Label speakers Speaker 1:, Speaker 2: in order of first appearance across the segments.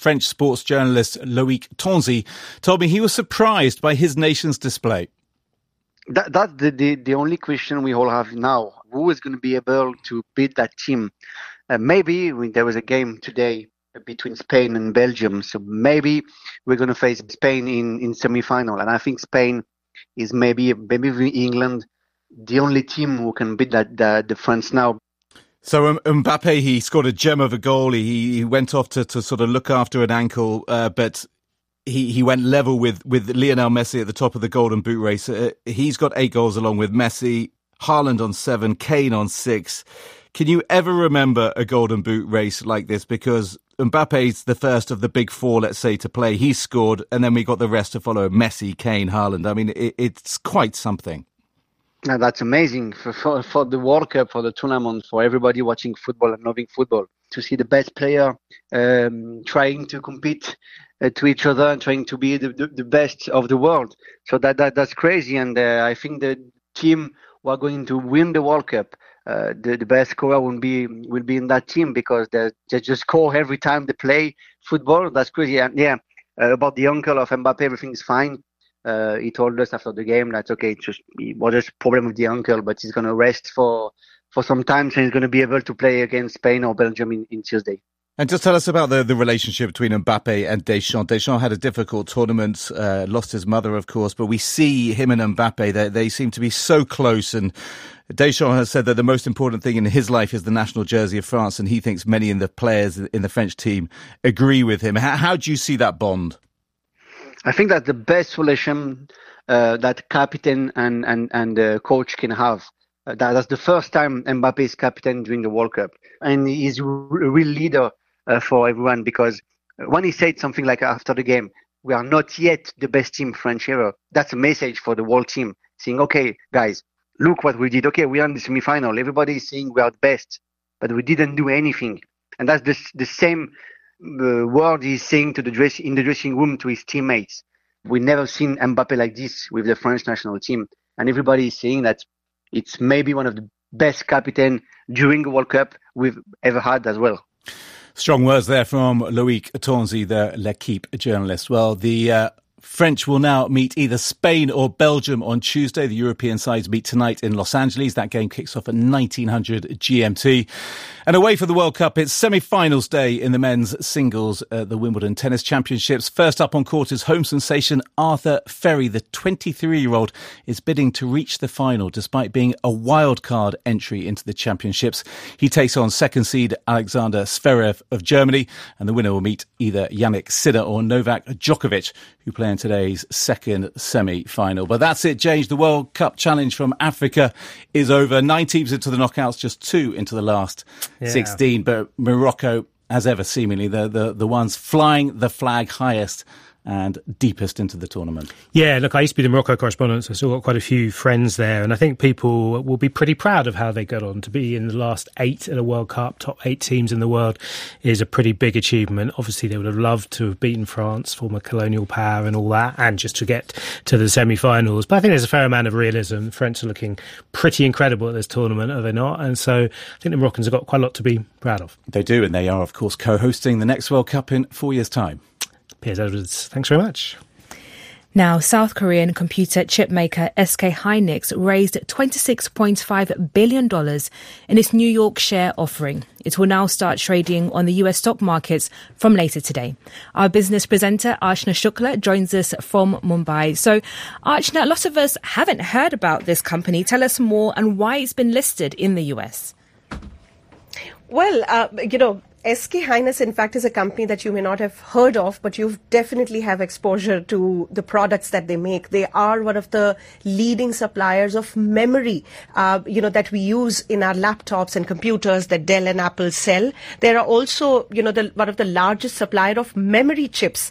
Speaker 1: French sports journalist Loïc Tonzi told me he was surprised by his nation's display.
Speaker 2: That's the only question we all have now. Who is going to be able to beat that team? Maybe there was a game today between Spain and Belgium, so maybe we're going to face Spain in semi-final. And I think Spain is maybe England, the only team who can beat the France now.
Speaker 1: So Mbappe, he scored a gem of a goal. He went off to sort of look after an ankle, but he went level with Lionel Messi at the top of the Golden Boot race. He's got 8 goals along with Messi, Haaland on 7, Kane on 6. Can you ever remember a Golden Boot race like this? Because Mbappe's the first of the big 4, let's say, to play. He scored, and then we got the rest to follow: Messi, Kane, Haaland. I mean, it's quite something.
Speaker 2: Now, that's amazing for the World Cup, for the tournament, for everybody watching football and loving football, to see the best player trying to compete to each other and trying to be the best of the world. So that's crazy. And I think the team who are going to win the World Cup, the best scorer will be in that team, because they just score every time they play football. That's crazy. And about the ankle of Mbappe, everything is fine. He told us after the game that it was just a problem with the ankle, but he's going to rest for some time, so he's going to be able to play against Spain or Belgium in Tuesday.
Speaker 1: And just tell us about the relationship between Mbappe and Deschamps. Deschamps had a difficult tournament, lost his mother, of course, but we see him and Mbappe, they seem to be so close. And Deschamps has said that the most important thing in his life is the national jersey of France, and he thinks many in the players in the French team agree with him. How do you see that bond?
Speaker 2: I think that's the best relation that captain and coach can have. That's the first time Mbappe is captain during the World Cup, and he's a real leader for everyone, because when he said something like after the game, we are not yet the best team French ever, that's a message for the whole team, saying, okay, guys, look what we did. Okay, we are in the semi-final. Everybody is saying we are the best, but we didn't do anything. And that's the same word he's saying in the dressing room to his teammates. We never seen Mbappe like this with the French national team, and everybody is saying that it's maybe one of the best captain during the World Cup we've ever had as well.
Speaker 1: Strong words there from Loïc Tonzi, the L'Équipe journalist. Well, the French will now meet either Spain or Belgium on Tuesday. The European sides meet tonight in Los Angeles. That game kicks off at 1900 GMT. And away for the World Cup, it's semi-finals day in the men's singles at the Wimbledon Tennis Championships. First up on court is home sensation Arthur Ferry. The 23-year-old is bidding to reach the final despite being a wildcard entry into the championships. He takes on second seed Alexander Zverev of Germany, and the winner will meet either Jannik Sinner or Novak Djokovic, who play in today's second semi-final. But that's it, James. The World Cup challenge from Africa is over. 9 teams into the knockouts, just 2 into the last 16. But Morocco, as ever, seemingly the ones flying the flag highest and deepest into the tournament.
Speaker 3: Yeah, look, I used to be the Morocco correspondent, so I still got quite a few friends there, and I think people will be pretty proud of how they got on. To be in the last 8 at a World Cup, top 8 teams in the world, is a pretty big achievement. Obviously, they would have loved to have beaten France, former colonial power and all that, and just to get to the semi-finals. But I think there's a fair amount of realism. The French are looking pretty incredible at this tournament, are they not? And so I think the Moroccans have got quite a lot to be proud of.
Speaker 1: They do, and they are, of course, co-hosting the next World Cup in 4 years' time.
Speaker 3: Piers Edwards, thanks very much.
Speaker 4: Now, South Korean computer chip maker SK Hynix raised $26.5 billion in its New York share offering. It will now start trading on the US stock markets from later today. Our business presenter, Archana Shukla, joins us from Mumbai. So, Archana, a lot of us haven't heard about this company. Tell us more and why it's been listed in the US.
Speaker 5: Well, SK Hynix, in fact, is a company that you may not have heard of, but you definitely have exposure to the products that they make. They are one of the leading suppliers of memory, that we use in our laptops and computers that Dell and Apple sell. They are also, one of the largest supplier of memory chips.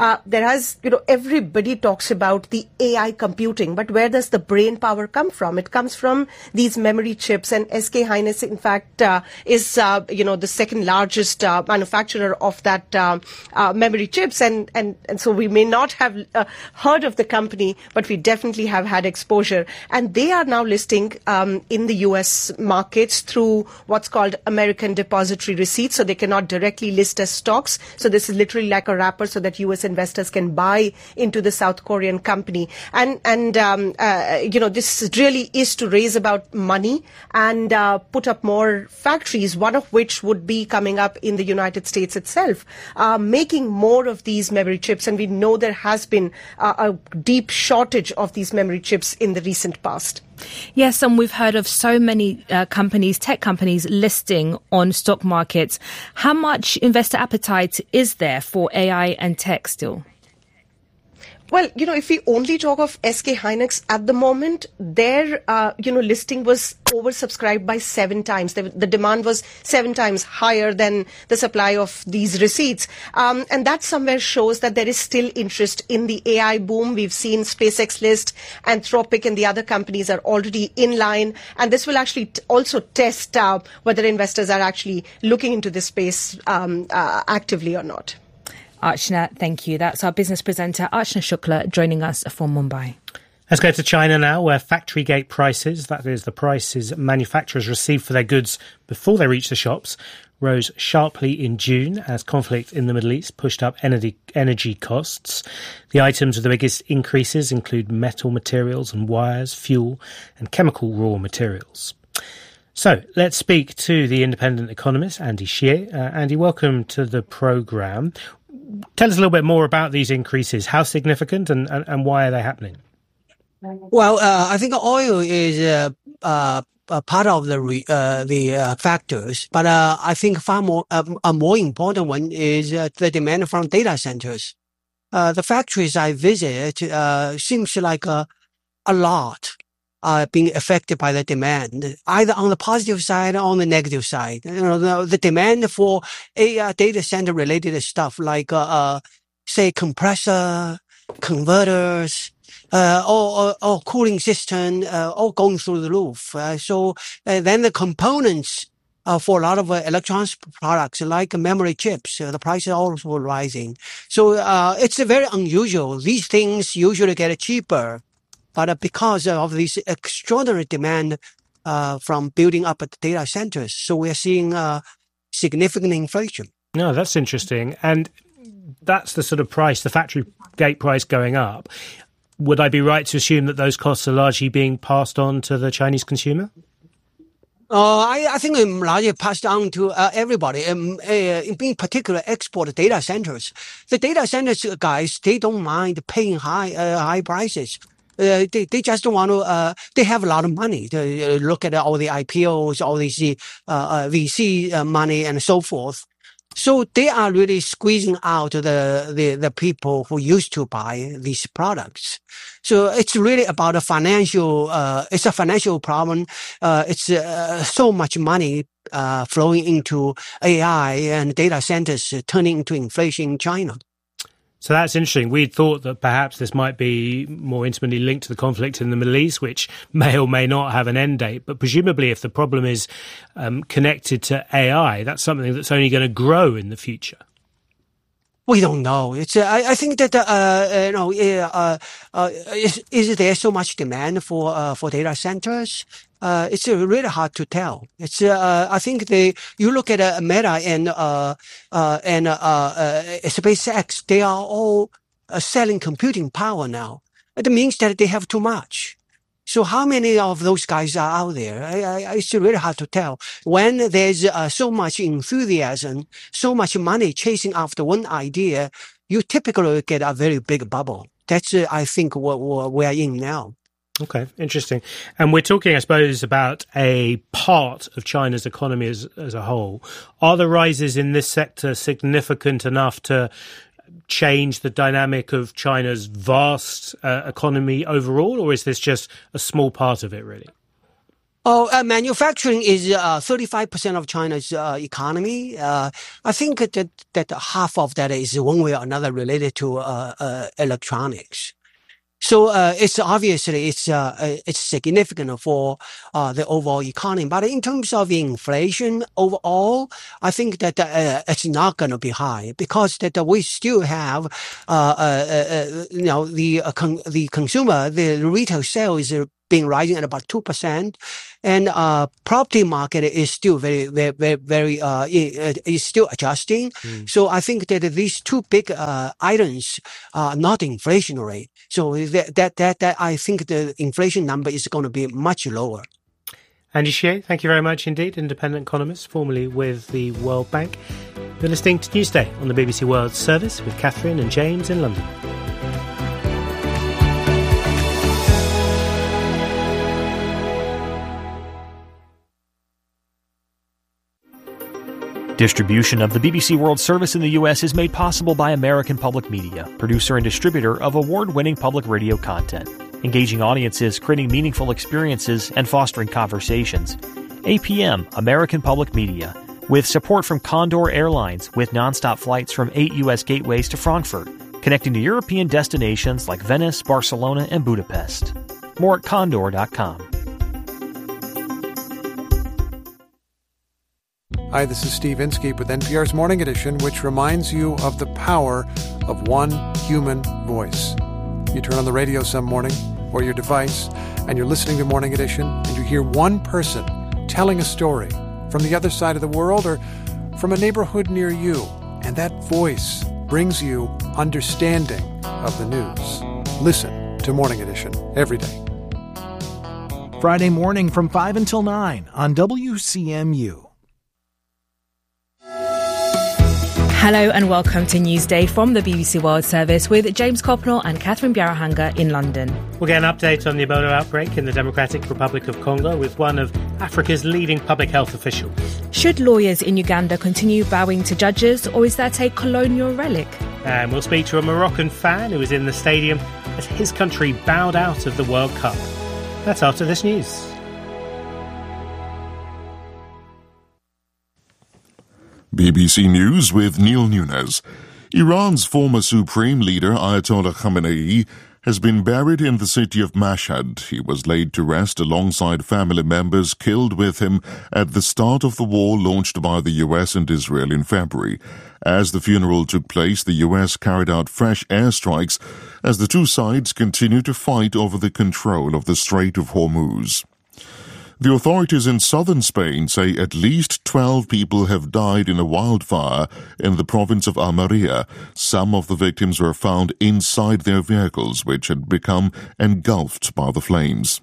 Speaker 5: Everybody talks about the AI computing, but where does the brain power come from? It comes from these memory chips, and SK Hynix, in fact, is, the second largest largest manufacturer of that memory chips, and so we may not have heard of the company, but we definitely have had exposure. And they are now listing in the US markets through what's called American Depository Receipts, so they cannot directly list as stocks. So this is literally like a wrapper so that US investors can buy into the South Korean company. And this really is to raise about money and put up more factories, one of which would be coming up in the United States itself, making more of these memory chips. And we know there has been a deep shortage of these memory chips in the recent past.
Speaker 4: Yes, and we've heard of so many companies, tech companies, listing on stock markets. How much investor appetite is there for AI and tech still?
Speaker 5: Well, if we only talk of SK Hynix at the moment, their, listing was oversubscribed by 7 times. The demand was 7 times higher than the supply of these receipts. And that somewhere shows that there is still interest in the AI boom. We've seen SpaceX list, Anthropic and the other companies are already in line. And this will actually also test whether investors are actually looking into this space actively or not.
Speaker 4: Archana, thank you. That's our business presenter, Archana Shukla, joining us from Mumbai.
Speaker 3: Let's go to China now, where factory gate prices, that is the prices manufacturers receive for their goods before they reach the shops, rose sharply in June as conflict in the Middle East pushed up energy costs. The items with the biggest increases include metal materials and wires, fuel and chemical raw materials. So let's speak to the independent economist, Andy Xie. Andy, welcome to the programme. Tell us a little bit more about these increases. How significant and why are they happening?
Speaker 6: Well, I think oil is part of the factors, but I think far more a more important one is the demand from data centers. The factories I visit seems like a lot being affected by the demand, either on the positive side or on the negative side. The demand for data center related stuff like, say, compressor, converters, or cooling system, all going through the roof. So then the components for a lot of electronics products like memory chips, the price is also rising. So it's very unusual. These things usually get cheaper. But because of this extraordinary demand from building up at the data centers, so we're seeing significant inflation.
Speaker 3: No, that's interesting. And that's the sort of price, the factory gate price going up. Would I be right to assume that those costs are largely being passed on to the Chinese consumer?
Speaker 6: I think it's largely passed on to everybody, in particular export data centers. The data centers guys, they don't mind paying high prices. They just want to, they have a lot of money to look at all the IPOs, all these VC money and so forth. So they are really squeezing out the people who used to buy these products. So it's really about it's a financial problem. It's so much money flowing into AI and data centers turning into inflation in China.
Speaker 3: So that's interesting. We'd thought that perhaps this might be more intimately linked to the conflict in the Middle East, which may or may not have an end date. But presumably, if the problem is connected to AI, that's something that's only going to grow in the future.
Speaker 6: We don't know. It's. I think that is there so much demand for data centers? It's really hard to tell. It's. I think you look at Meta and SpaceX. They are all selling computing power now. It means that they have too much. So how many of those guys are out there? It's really hard to tell. When there's so much enthusiasm, so much money chasing after one idea, you typically get a very big bubble. That's, I think, what we're in now.
Speaker 3: Okay, interesting. And we're talking, I suppose, about a part of China's economy as a whole. Are the rises in this sector significant enough to change the dynamic of China's vast economy overall, or is this just a small part of it, really?
Speaker 6: Manufacturing is 35% of China's economy. I think that half of that is one way or another related to electronics. So it's obviously it's significant for the overall economy. But in terms of inflation overall, I think that it's not going to be high because that we still have the consumer, the retail sales are been rising at about 2%, and property market is still very is still adjusting. So I think that these two big items are not inflationary. So that I think the inflation number is going to be much lower.
Speaker 3: Andy Hsieh, thank you very much indeed, independent economist, formerly with the World Bank. You're listening to Newsday on the BBC World Service with Catherine and James in London.
Speaker 7: Distribution of the BBC World Service in the U.S. is made possible by American Public Media, producer and distributor of award-winning public radio content, engaging audiences, creating meaningful experiences, and fostering conversations. APM, American Public Media, with support from Condor Airlines, with nonstop flights from 8 U.S. gateways to Frankfurt, connecting to European destinations like Venice, Barcelona, and Budapest. More at condor.com.
Speaker 8: Hi, this is Steve Inskeep with NPR's Morning Edition, which reminds you of the power of one human voice. You turn on the radio some morning or your device, and you're listening to Morning Edition, and you hear one person telling a story from the other side of the world or from a neighborhood near you, and that voice brings you understanding of the news. Listen to Morning Edition every day.
Speaker 9: Friday morning from 5 until 9 on WCMU.
Speaker 4: Hello and welcome to Newsday from the BBC World Service with James Copnell and Catherine Biarahanga in London.
Speaker 3: We'll get an update on the Ebola outbreak in the Democratic Republic of Congo with one of Africa's leading public health officials.
Speaker 4: Should lawyers in Uganda continue bowing to judges, or is that a colonial relic?
Speaker 3: And we'll speak to a Moroccan fan who was in the stadium as his country bowed out of the World Cup. That's after this news.
Speaker 10: BBC News with Neil Nunes. Iran's former supreme leader Ayatollah Khamenei has been buried in the city of Mashhad. He was laid to rest alongside family members killed with him at the start of the war launched by the US and Israel in February. As the funeral took place, the US carried out fresh airstrikes as the two sides continue to fight over the control of the Strait of Hormuz. The authorities in southern Spain say at least 12 people have died in a wildfire in the province of Almeria. Some of the victims were found inside their vehicles, which had become engulfed by the flames.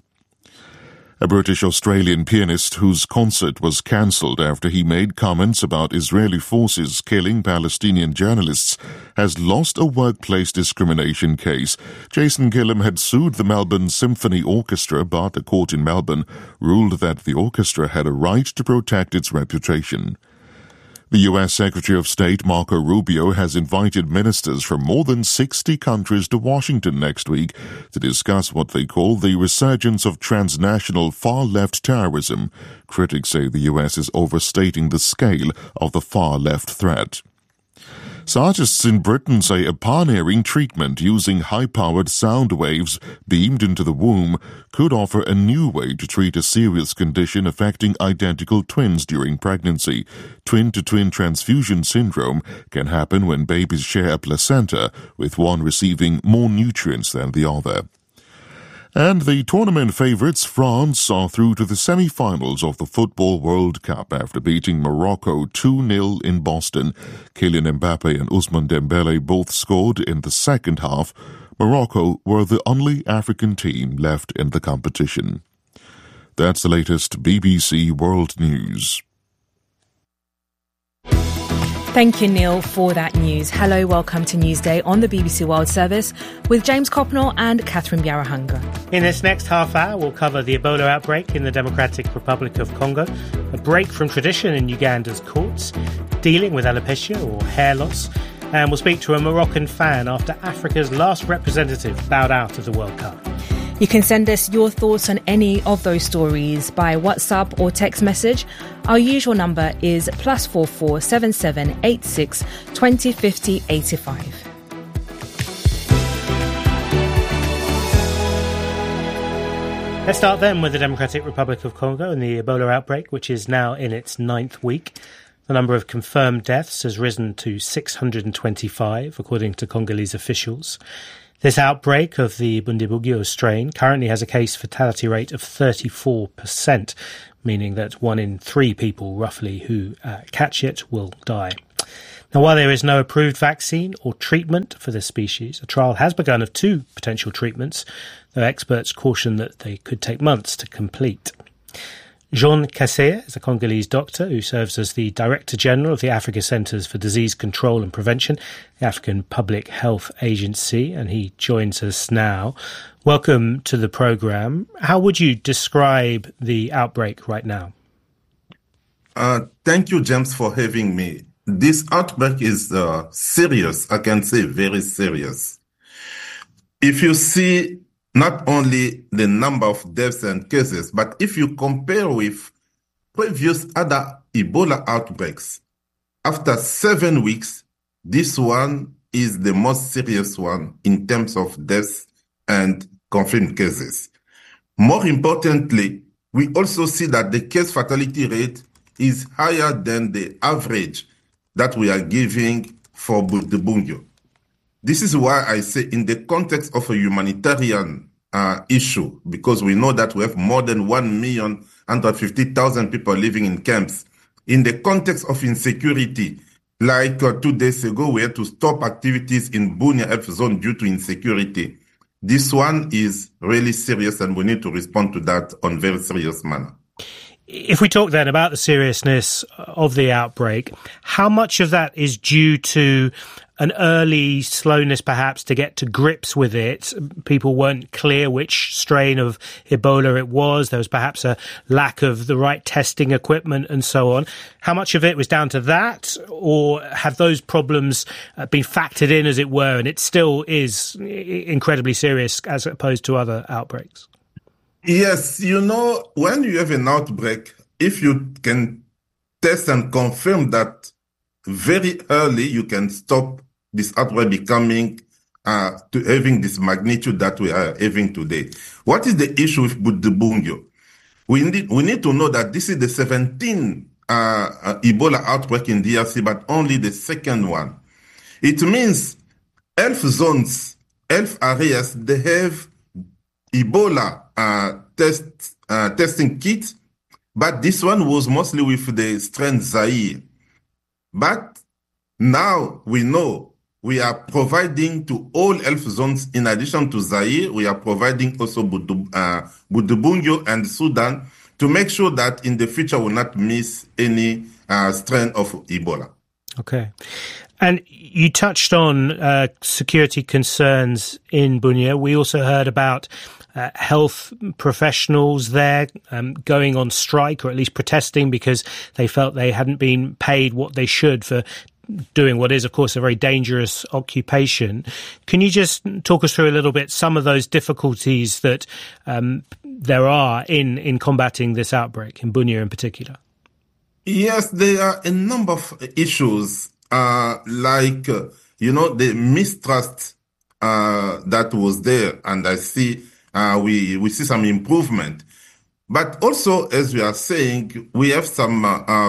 Speaker 10: A British-Australian pianist whose concert was cancelled after he made comments about Israeli forces killing Palestinian journalists has lost a workplace discrimination case. Jason Gillam had sued the Melbourne Symphony Orchestra, but a court in Melbourne ruled that the orchestra had a right to protect its reputation. The U.S. Secretary of State Marco Rubio has invited ministers from more than 60 countries to Washington next week to discuss what they call the resurgence of transnational far-left terrorism. Critics say the U.S. is overstating the scale of the far-left threat. Scientists in Britain say a pioneering treatment using high-powered sound waves beamed into the womb could offer a new way to treat a serious condition affecting identical twins during pregnancy. Twin-to-twin transfusion syndrome can happen when babies share a placenta, with one receiving more nutrients than the other. And the tournament favourites France are through to the semi-finals of the Football World Cup after beating Morocco 2-0 in Boston. Kylian Mbappe and Ousmane Dembele both scored in the second half. Morocco were the only African team left in the competition. That's the latest BBC World News.
Speaker 4: Thank you, Neil, for that news. Hello, welcome to Newsday on the BBC World Service with James Copnell and Catherine Biarahanga.
Speaker 3: In this next half hour, we'll cover the Ebola outbreak in the Democratic Republic of Congo, a break from tradition in Uganda's courts, dealing with alopecia or hair loss, and we'll speak to a Moroccan fan after Africa's last representative bowed out of the World Cup.
Speaker 4: You can send us your thoughts on any of those stories by WhatsApp or text message. Our usual number is +44 77 86 20 50 85.
Speaker 3: Let's start then with the Democratic Republic of Congo and the Ebola outbreak, which is now in its 9th week. The number of confirmed deaths has risen to 625, according to Congolese officials. This outbreak of the Bundibugyo strain currently has a case fatality rate of 34%, meaning that 1 in 3 people, roughly, who catch it will die. Now, while there is no approved vaccine or treatment for this species, a trial has begun of 2 potential treatments, though experts caution that they could take months to complete. Jean Kassé is a Congolese doctor who serves as the Director General of the Africa Centres for Disease Control and Prevention, the African Public Health Agency, and he joins us now. Welcome to the programme. How would you describe the outbreak right now?
Speaker 11: Thank you, James, for having me. This outbreak is serious, I can say very serious. If you see not only the number of deaths and cases, but if you compare with previous other Ebola outbreaks, after 7 weeks, this one is the most serious one in terms of deaths and confirmed cases. More importantly, we also see that the case fatality rate is higher than the average that we are giving for Bundibugyo. This is why I say in the context of a humanitarian issue, because we know that we have more than 1,150,000 people living in camps. In the context of insecurity, like 2 days ago, we had to stop activities in Bunia Health Zone due to insecurity. This one is really serious and we need to respond to that on very serious manner.
Speaker 3: If we talk then about the seriousness of the outbreak, how much of that is due to an early slowness perhaps to get to grips with it? People weren't clear which strain of Ebola it was. There was perhaps a lack of the right testing equipment and so on. How much of it was down to that, or have those problems been factored in, as it were, and it still is incredibly serious as opposed to other outbreaks?
Speaker 11: Yes, when you have an outbreak, if you can test and confirm that very early, you can stop this outbreak becoming to having this magnitude that we are having today. What is the issue with Bundibugyo? We need to know that this is the 17th Ebola outbreak in DRC, but only the 2nd one. It means health zones, health areas, they have Ebola testing kits, but this one was mostly with the strain Zaire. But now we know we are providing to all health zones, in addition to Zaire, we are providing also Bundibugyo and Sudan to make sure that in the future we will not miss any strain of Ebola.
Speaker 3: Okay. And you touched on security concerns in Bunia. We also heard about health professionals there going on strike, or at least protesting because they felt they hadn't been paid what they should for doing what is, of course, a very dangerous occupation. Can you just talk us through a little bit some of those difficulties that there are in combating this outbreak, in Bunia in particular?
Speaker 11: Yes, there are a number of issues, like, the mistrust that was there, and I see we see some improvement. But also, as we are saying, we have some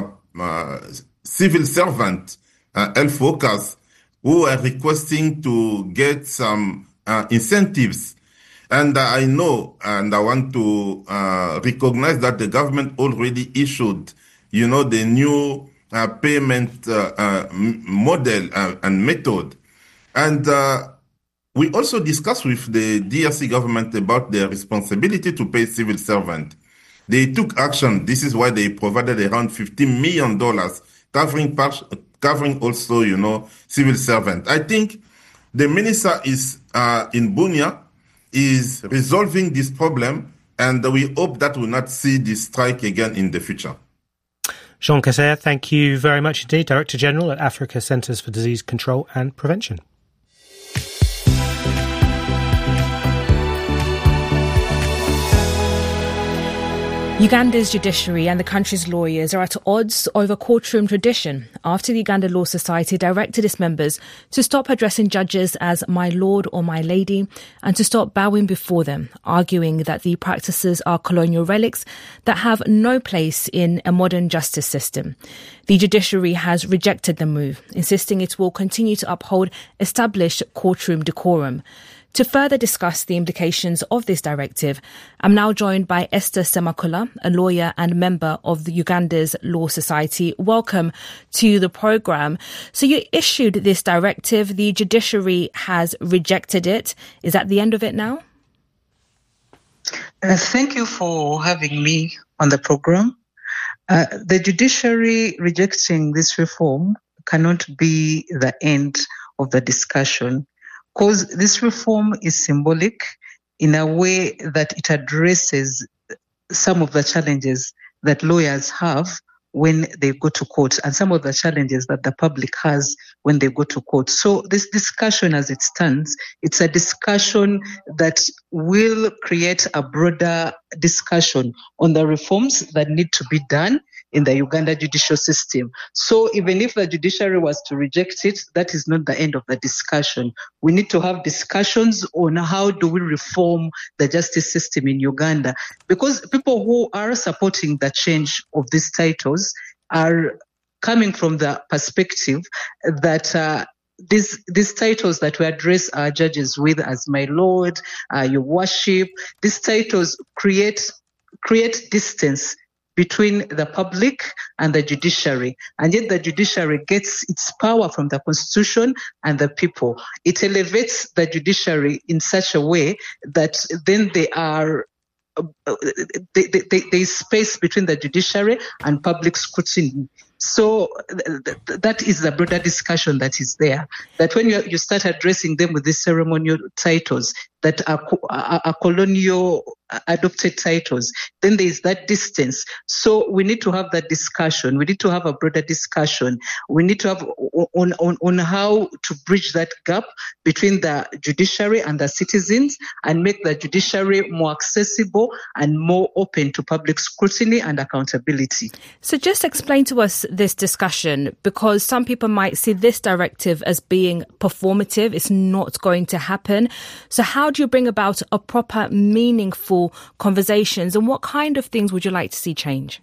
Speaker 11: civil servants, health workers, who are requesting to get some incentives. And I know, and I want to recognize that the government already issued, the new payment model and method. And we also discussed with the DRC government about their responsibility to pay civil servants. They took action. This is why they provided around $15 million, covering also, civil servants. I think the minister is in Bunia is resolving this problem, and we hope that we will not see this strike again in the future.
Speaker 3: Jean Kassé, thank you very much indeed, Director General at Africa Centres for Disease Control and Prevention.
Speaker 4: Uganda's judiciary and the country's lawyers are at odds over courtroom tradition after the Uganda Law Society directed its members to stop addressing judges as my lord or my lady and to stop bowing before them, arguing that the practices are colonial relics that have no place in a modern justice system. The judiciary has rejected the move, insisting it will continue to uphold established courtroom decorum. To further discuss the implications of this directive, I'm now joined by Esther Semakula, a lawyer and member of the Uganda's Law Society. Welcome to the programme. So you issued this directive. The judiciary has rejected it. Is that the end of it now?
Speaker 12: Thank you for having me on the programme. The judiciary rejecting this reform cannot be the end of the discussion, because this reform is symbolic in a way that it addresses some of the challenges that lawyers have when they go to court and some of the challenges that the public has when they go to court. So this discussion as it stands, it's a discussion that will create a broader discussion on the reforms that need to be done in the Uganda judicial system. So even if the judiciary was to reject it, that is not the end of the discussion. We need to have discussions on how do we reform the justice system in Uganda, because people who are supporting the change of these titles are coming from the perspective that these titles that we address our judges with as my lord, your worship, these titles create distance between the public and the judiciary. And yet the judiciary gets its power from the constitution and the people. It elevates the judiciary in such a way that then there is space between the judiciary and public scrutiny. So that is the broader discussion that is there, that when you start addressing them with these ceremonial titles that are colonial adopted titles, then there is that distance. So we need to have that discussion. We need to have a broader discussion. We need to have on how to bridge that gap between the judiciary and the citizens and make the judiciary more accessible and more open to public scrutiny and accountability.
Speaker 4: So just explain to us this discussion, because some people might see this directive as being performative. It's not going to happen. So how do you bring about a proper, meaningful conversations, and what kind of things would you like to see change?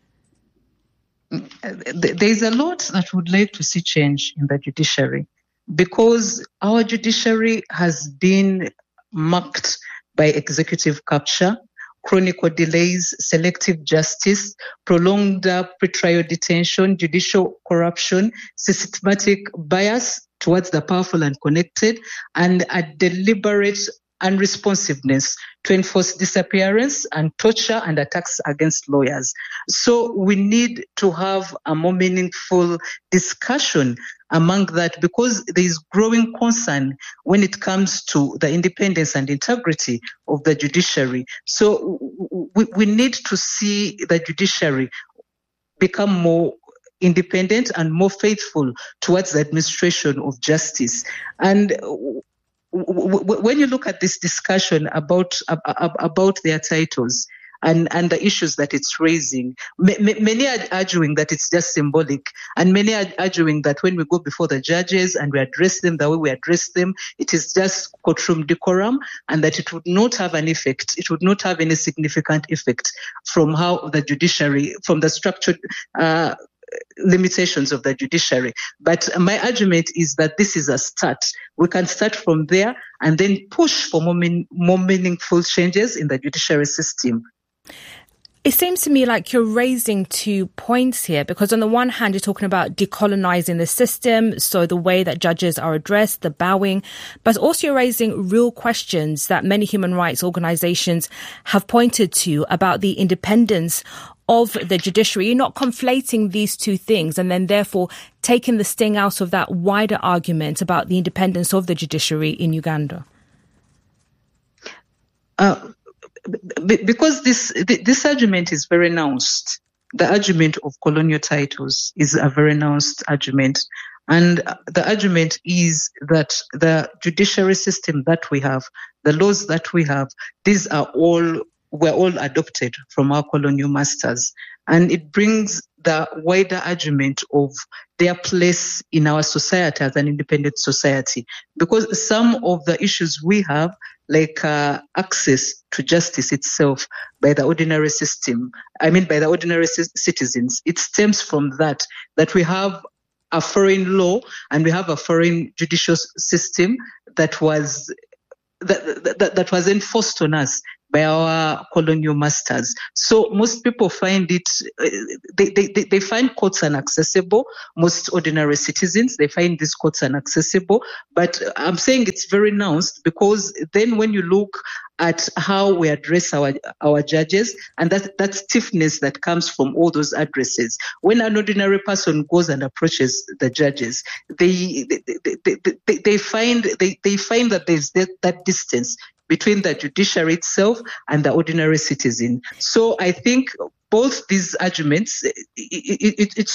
Speaker 12: There's a lot that would like to see change in the judiciary, because our judiciary has been marked by executive capture, chronic delays, selective justice, prolonged pretrial detention, judicial corruption, systematic bias towards the powerful and connected, and a deliberate unresponsiveness to enforce disappearance and torture and attacks against lawyers. So we need to have a more meaningful discussion among that, because there is growing concern when it comes to the independence and integrity of the judiciary. So we need to see the judiciary become more independent and more faithful towards the administration of justice. And when you look at this discussion about their titles and the issues that it's raising, many are arguing that it's just symbolic, and many are arguing that when we go before the judges and we address them the way we address them, it is just courtroom decorum, and that it would not have an effect. It would not have any significant effect from how the judiciary, from the structured limitations of the judiciary. But my argument is that this is a start. We can start from there and then push for more meaningful changes in the judiciary system.
Speaker 4: It seems to me like you're raising 2 points here, because on the one hand, you're talking about decolonizing the system, so the way that judges are addressed, the bowing, but also you're raising real questions that many human rights organizations have pointed to about the independence of the judiciary. You're not conflating these two things and then therefore taking the sting out of that wider argument about the independence of the judiciary in Uganda.
Speaker 12: Because this argument is very nuanced. The argument of colonial titles is a very nuanced argument. And the argument is that the judiciary system that we have, the laws that we have, these are all were all adopted from our colonial masters. And it brings the wider argument of their place in our society as an independent society. Because some of the issues we have, like access to justice itself by the ordinary system, by the ordinary citizens, it stems from that we have a foreign law and we have a foreign judicial system that was enforced on us by our colonial masters. So most people find it, they find courts inaccessible. Most ordinary citizens, they find these courts inaccessible. But I'm saying it's very nuanced, because then when you look at how we address our judges, and that stiffness that comes from all those addresses. When an ordinary person goes and approaches the judges, they find that there's that distance between the judiciary itself and the ordinary citizen. So I think both these arguments, it's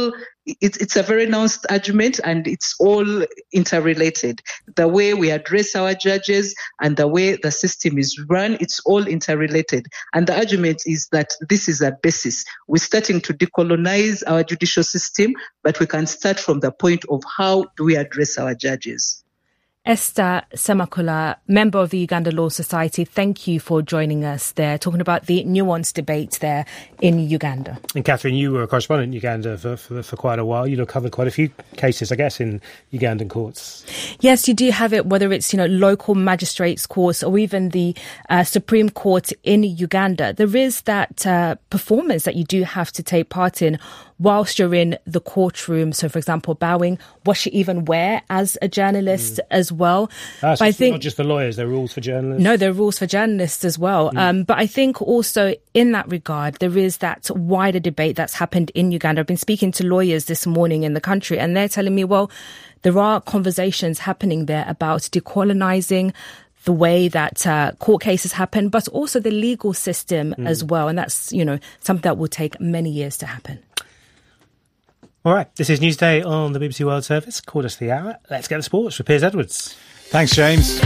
Speaker 12: a very nuanced argument, and it's all interrelated. The way we address our judges and the way the system is run, it's all interrelated. And the argument is that this is a basis. We're starting to decolonize our judicial system, but we can start from the point of how do we address our judges.
Speaker 4: Esther Semakula, member of the Uganda Law Society, thank you for joining us there, talking about the nuanced debate there in Uganda.
Speaker 3: And Catherine, you were a correspondent in Uganda for quite a while. You've covered quite a few cases, I guess, in Ugandan courts.
Speaker 4: Yes, you do have it, whether it's, local magistrates' courts or even the Supreme Court in Uganda. There is that performance that you do have to take part in whilst you're in the courtroom. So, for example, bowing, what should even wear as a journalist as well.
Speaker 3: So I think not just for lawyers, there are rules for journalists.
Speaker 4: No, there are rules for journalists as well. But I think also in that regard, there is that wider debate that's happened in Uganda. I've been speaking to lawyers this morning in the country, and they're telling me, well, there are conversations happening there about decolonizing the way that court cases happen, but also the legal system as well. And that's, something that will take many years to happen.
Speaker 3: All right, this is Newsday on the BBC World Service. Quarter to the hour. Let's get to sports with Piers Edwards.
Speaker 1: Thanks, James.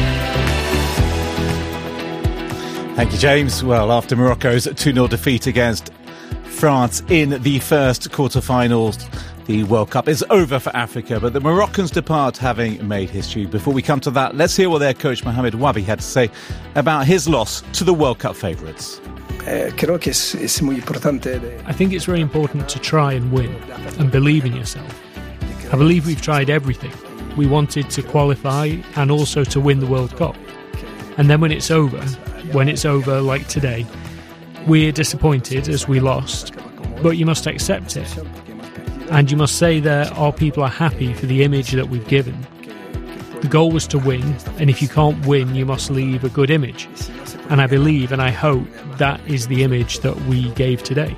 Speaker 1: Thank you, James. Well, after Morocco's 2-0 defeat against France in the first quarter-finals, the World Cup is over for Africa, but the Moroccans depart having made history. Before we come to that, let's hear what their coach Mohamed Wabi had to say about his loss to the World Cup favourites.
Speaker 13: I think
Speaker 14: it's very important to try and win and believe in yourself. I believe we've tried everything. We wanted to qualify and also to win the World Cup. And then when it's over like today, we're disappointed as we lost, but you must accept it. And you must say that our people are happy for the image that we've given. The goal was to win, and if you can't win, you must leave a good image. And I believe and I hope that is the image that we gave today.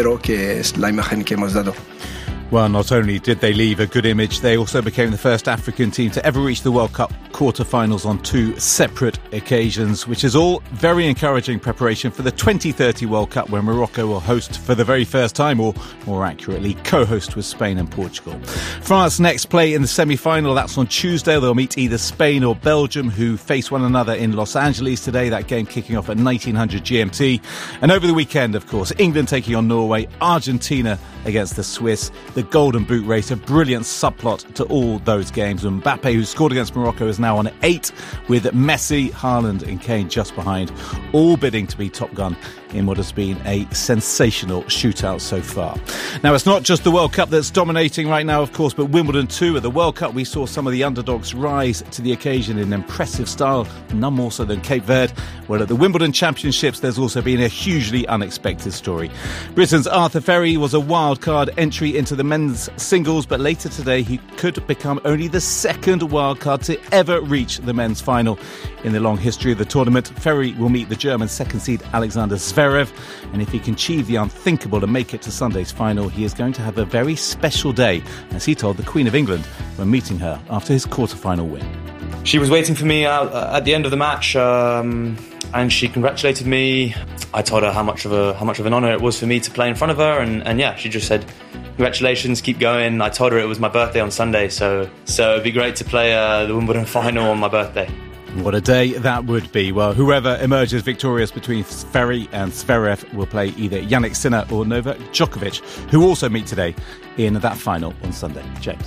Speaker 1: Well, not only did they leave a good image, they also became the first African team to ever reach the World Cup quarter-finals on 2 separate occasions, which is all very encouraging preparation for the 2030 World Cup, where Morocco will host for the very first time, or more accurately, co-host with Spain and Portugal. France next play in the semi-final. That's on Tuesday. They'll meet either Spain or Belgium, who face one another in Los Angeles today. That game kicking off at 1900 GMT. And over the weekend, of course, England taking on Norway, Argentina against the Swiss. The Golden Boot race, a brilliant subplot to all those games. Mbappe, who scored against Morocco, is now on 8, with Messi, Haaland and Kane just behind, all bidding to be top gun in what has been a sensational shootout so far. Now, it's not just the World Cup that's dominating right now, of course, but Wimbledon too. At the World Cup, we saw some of the underdogs rise to the occasion in impressive style, none more so than Cape Verde. Well, at the Wimbledon Championships, there's also been a hugely unexpected story. Britain's Arthur Ferry was a wild card entry into the men's singles, but later today he could become only the second wild card to ever reach the men's final. In the long history of the tournament, Ferry will meet the German second seed Alexander Zverev, and if he can achieve the unthinkable and make it to Sunday's final, he is going to have a very special day, as he told the Queen of England when meeting her after his quarter-final win.
Speaker 15: She was waiting for me at the end of the match, and she congratulated me. I told her how much of an honour it was for me to play in front of her, and yeah, she just said, congratulations, keep going. I told her it was my birthday on Sunday, so it'd be great to play the Wimbledon final on my birthday.
Speaker 1: What a day that would be. Well, whoever emerges victorious between Ferry and Zverev will play either Jannik Sinner or Novak Djokovic, who also meet today in that final on Sunday. James.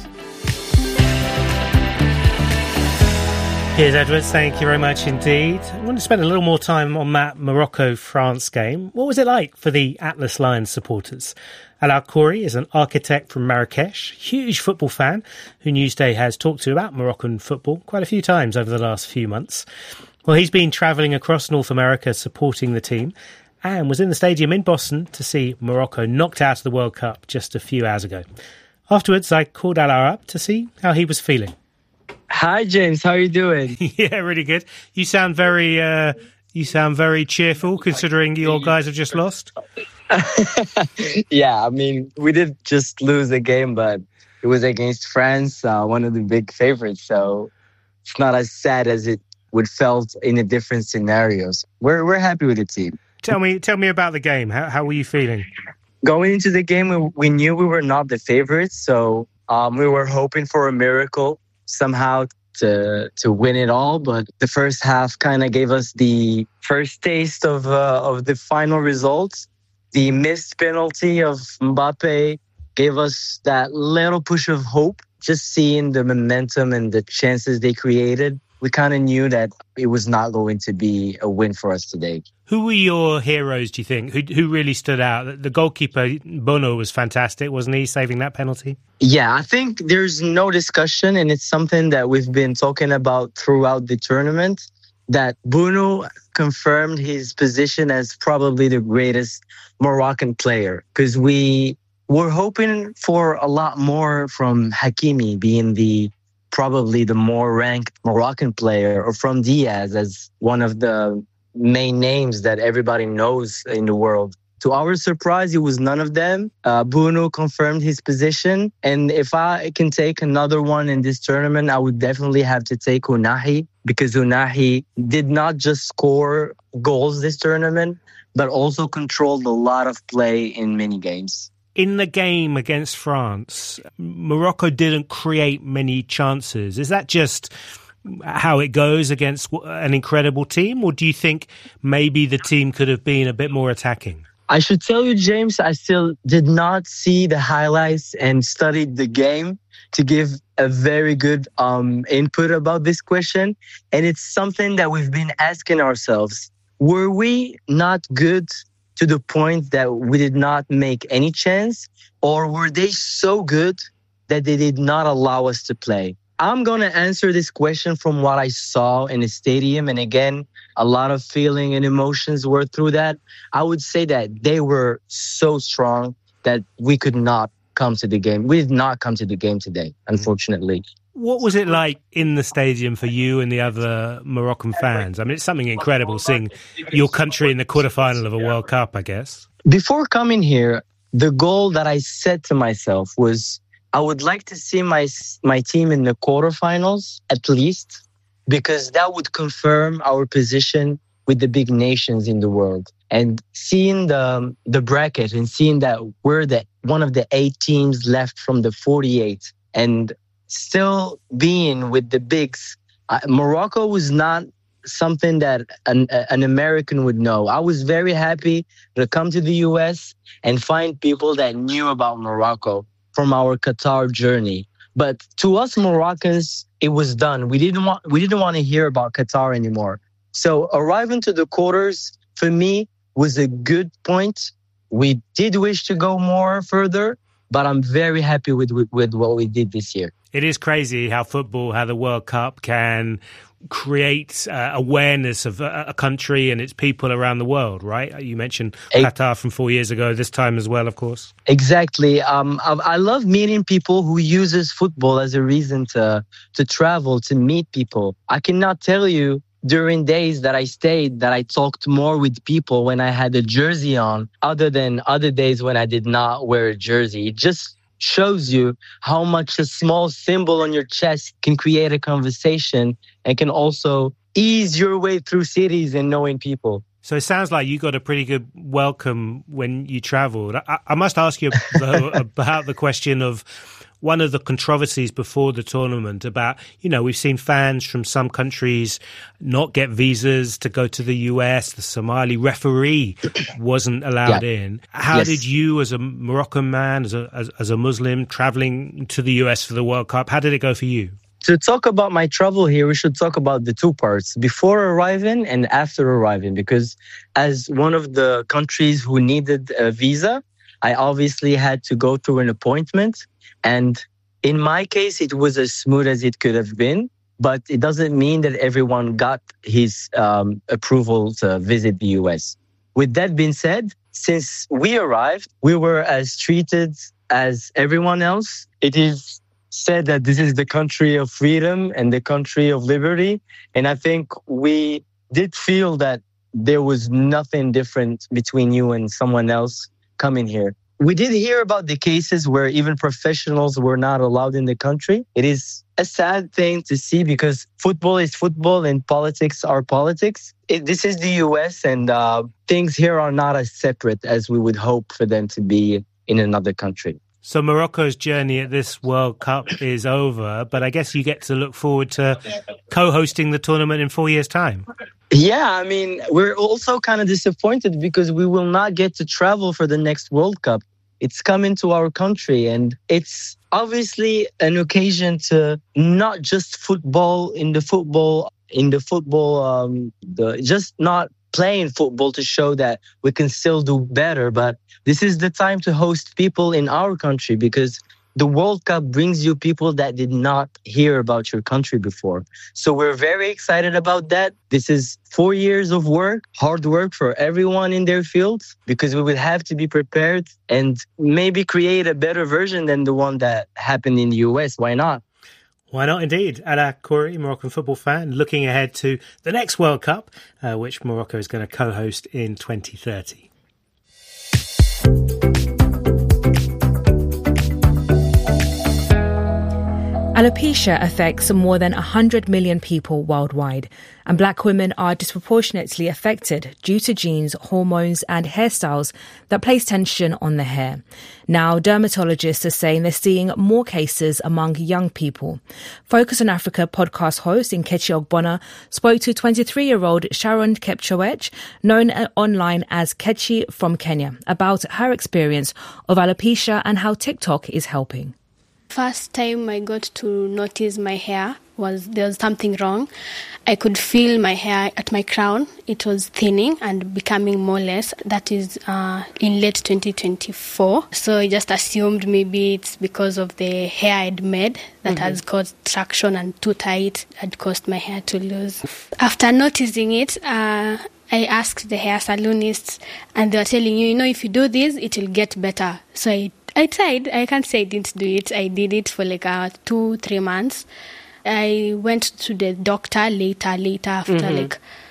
Speaker 3: Here's Edwards, thank you very much indeed. I want to spend a little more time on that Morocco-France game. What was it like for the Atlas Lions supporters? Alaa Khoury is an architect from Marrakesh, huge football fan, who Newsday has talked to about Moroccan football quite a few times over the last few months. Well, he's been travelling across North America supporting the team and was in the stadium in Boston to see Morocco knocked out of the World Cup just a few hours ago. Afterwards, I called Alaa up to see how he was feeling.
Speaker 13: Hi, James. How are you doing?
Speaker 3: Yeah, really good. You sound very cheerful, considering your guys have just lost.
Speaker 13: Yeah, I mean, we did just lose a game, but it was against France, one of the big favorites. So it's not as sad as it would felt in a different scenarios. We're happy with the team.
Speaker 3: Tell me about the game. How were you feeling?
Speaker 13: Going into the game, we knew we were not the favorites, so we were hoping for a miracle somehow to win it all, but the first half kind of gave us the first taste of the final results. The missed penalty of Mbappe gave us that little push of hope. Just seeing the momentum and the chances they created, we kind of knew that it was not going to be a win for us today.
Speaker 3: Who were your heroes, do you think? Who really stood out? The goalkeeper, Bono, was fantastic, wasn't he, saving that penalty?
Speaker 13: Yeah, I think there's no discussion, and it's something that we've been talking about throughout the tournament, that Bono confirmed his position as probably the greatest Moroccan player, because we were hoping for a lot more from Hakimi being probably the more ranked Moroccan player, or from Diaz as one of the main names that everybody knows in the world. To our surprise, it was none of them. Bono confirmed his position. And if I can take another one in this tournament, I would definitely have to take Ounahi, because Ounahi did not just score goals this tournament, but also controlled a lot of play in many games.
Speaker 3: In the game against France, Morocco didn't create many chances. Is that just how it goes against an incredible team, or do you think maybe the team could have been a bit more attacking?
Speaker 13: I should tell you, James, I still did not see the highlights and studied the game to give a very good input about this question. And it's something that we've been asking ourselves. Were we not good to the point that we did not make any chance, or were they so good that they did not allow us to play? I'm going to answer this question from what I saw in the stadium. And again, a lot of feeling and emotions were through that. I would say that they were so strong that we could not come to the game. We did not come to the game today, unfortunately.
Speaker 3: What was it like in the stadium for you and the other Moroccan fans? I mean, it's something incredible seeing your country in the quarterfinal of a World Cup, I guess.
Speaker 13: Before coming here, the goal that I set to myself was I would like to see my team in the quarterfinals at least, because that would confirm our position with the big nations in the world. And seeing the bracket and seeing that we're one of the 8 teams left from the 48 and still being with the bigs, Morocco was not something that an American would know. I was very happy to come to the US and find people that knew about Morocco from our Qatar journey. But to us Moroccans, it was done. We didn't want to hear about Qatar anymore. So arriving to the quarters, for me, was a good point. We did wish to go more further, but I'm very happy with what we did this year.
Speaker 3: It is crazy how the World Cup can create awareness of a country and its people around the world, right? You mentioned Qatar from 4 years ago, this time as well, of course.
Speaker 13: Exactly. I love meeting people who uses football as a reason to travel, to meet people. I cannot tell you during days that I stayed that I talked more with people when I had a jersey on, other than other days when I did not wear a jersey. It just shows you how much a small symbol on your chest can create a conversation and can also ease your way through cities and knowing people.
Speaker 3: So it sounds like you got a pretty good welcome when you travelled. I must ask you about the question of one of the controversies before the tournament about, we've seen fans from some countries not get visas to go to the US. The Somali referee wasn't allowed in. How did you, as a Moroccan man, as a Muslim traveling to the US for the World Cup, how did it go for you?
Speaker 13: To talk about my travel here, we should talk about the two parts, before arriving and after arriving, because as one of the countries who needed a visa, I obviously had to go through an appointment. And in my case, it was as smooth as it could have been, but it doesn't mean that everyone got his approval to visit the US. With that being said, since we arrived, we were as treated as everyone else. It is said that this is the country of freedom and the country of liberty. And I think we did feel that there was nothing different between you and someone else coming here. We did hear about the cases where even professionals were not allowed in the country. It is a sad thing to see because football is football and politics are politics. This is the US and things here are not as separate as we would hope for them to be in another country.
Speaker 3: So Morocco's journey at this World Cup is over, but I guess you get to look forward to co-hosting the tournament in 4 years' time.
Speaker 13: Yeah, I mean, we're also kind of disappointed because we will not get to travel for the next World Cup. It's coming to our country, and it's obviously an occasion to not just just not playing football to show that we can still do better, but this is the time to host people in our country because the World Cup brings you people that did not hear about your country before. So we're very excited about that. This is 4 years of work, hard work for everyone in their fields, because we will have to be prepared and maybe create a better version than the one that happened in the US. Why not?
Speaker 3: Why not indeed? Ala Kouri, Moroccan football fan, looking ahead to the next World Cup, which Morocco is going to co-host in 2030.
Speaker 4: Alopecia affects more than 100 million people worldwide, and black women are disproportionately affected due to genes, hormones and hairstyles that place tension on the hair. Now, dermatologists are saying they're seeing more cases among young people. Focus on Africa podcast host Nkechi Ogbonna spoke to 23-year-old Sharon Kepchowech, known online as Kechi from Kenya, about her experience of alopecia and how TikTok is helping.
Speaker 16: First time I got to notice my hair there was something wrong. I could feel my hair at my crown. It was thinning and becoming more less. That is in late 2024. So I just assumed maybe it's because of the hair I'd made that has caused traction and too tight had caused my hair to lose. After noticing it, I asked the hair salonists and they were telling you, if you do this, it will get better. So I tried. I can't say I didn't do it. I did it for 2-3 months. I went to the doctor later after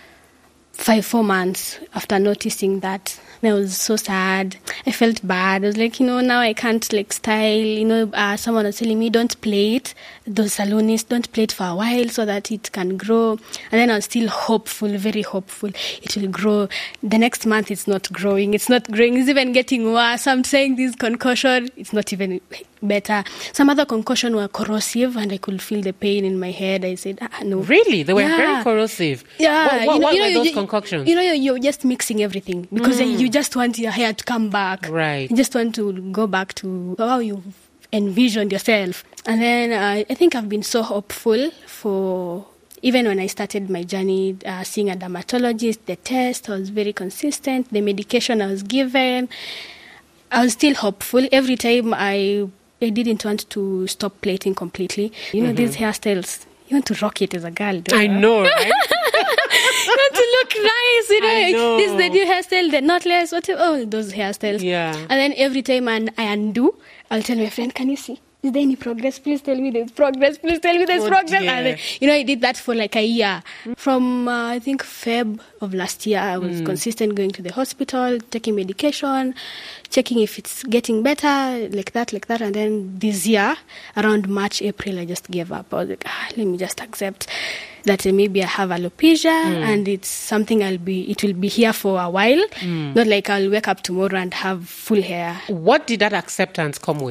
Speaker 16: 5-4 months after noticing that. I was so sad. I felt bad. I was like, now I can't style. Someone was telling me, don't play it. Those salonists, don't play it for a while so that it can grow. And then I was still hopeful, very hopeful. It will grow. The next month, it's not growing. It's not growing. It's even getting worse. I'm saying this concussion, it's not even better. Some other concussion were corrosive and I could feel the pain in my head. I said, no.
Speaker 17: Really? They were very corrosive?
Speaker 16: Yeah.
Speaker 17: What were those concoctions?
Speaker 16: You're just mixing everything because you just want your hair to come back.
Speaker 17: Right.
Speaker 16: You just want to go back to how you envisioned yourself. And then I think I've been so hopeful for... Even when I started my journey seeing a dermatologist, the test was very consistent. The medication I was given, I was still hopeful. Every time I didn't want to stop plating completely. These hairstyles, you want to rock it as a girl.
Speaker 17: I know, right?
Speaker 16: You want to look nice, This is the new hairstyle, the knotless, all those hairstyles.
Speaker 17: Yeah.
Speaker 16: And then every time I undo, I'll tell my friend, can you see? Is there any progress? Please tell me there's progress. Please tell me there's progress.
Speaker 17: Dear.
Speaker 16: And then, I did that for a year. From, I think, Feb of last year, I was consistent going to the hospital, taking medication, checking if it's getting better, like that. And then this year, around March, April, I just gave up. I was like, let me just accept that maybe I have alopecia and it's something it will be here for a while. Not like I'll wake up tomorrow and have full hair.
Speaker 17: What did that acceptance come with?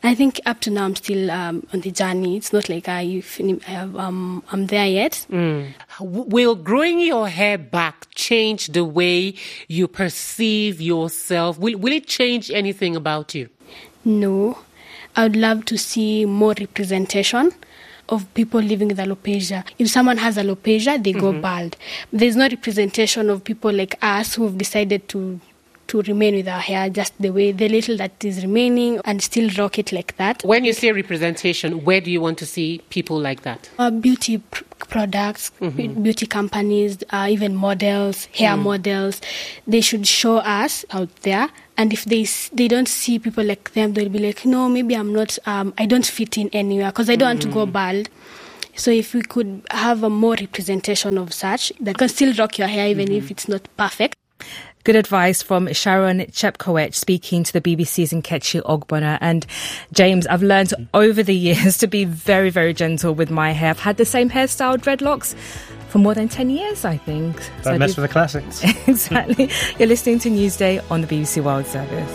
Speaker 16: I think up to now I'm still on the journey. It's not like I'm there yet.
Speaker 17: Will growing your hair back change the way you perceive yourself? Will it change anything about you?
Speaker 16: No. I would love to see more representation of people living with alopecia. If someone has alopecia, they go bald. There's no representation of people like us who have decided to remain with our hair just the little that is remaining and still rock it like that.
Speaker 17: When you say representation, where do you want to see people like that?
Speaker 16: Beauty products, beauty companies, even models, hair models. They should show us out there. And if they don't see people like them, they'll be like, no, maybe I'm not, I don't fit in anywhere because I don't want to go bald. So if we could have a more representation of such, that can still rock your hair even if it's not perfect.
Speaker 4: Good advice from Sharon Chepkoech speaking to the BBC's Nkechi Ogbonna. And James, I've learned over the years to be very, very gentle with my hair. I've had the same hairstyle, dreadlocks, for more than 10 years, I think.
Speaker 3: Don't mess with the classics.
Speaker 4: Exactly. You're listening to Newsday on the BBC World Service.